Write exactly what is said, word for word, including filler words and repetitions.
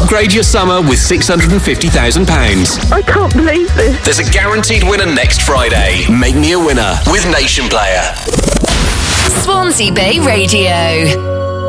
Upgrade your summer with six hundred fifty thousand pounds. I can't believe this. There's a guaranteed winner next Friday. Make me a winner with Nation Player. Swansea Bay Radio.